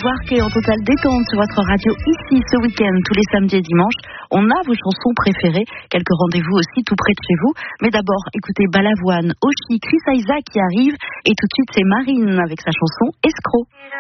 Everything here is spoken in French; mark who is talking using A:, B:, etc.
A: Work est en totale détente sur votre radio ici ce week-end, tous les samedis et dimanches. On a vos chansons préférées, quelques rendez-vous aussi tout près de chez vous. Mais d'abord, écoutez Balavoine, Oshi, Chris Isaak qui arrive. Et tout de suite, c'est Marine avec sa chanson Escroc.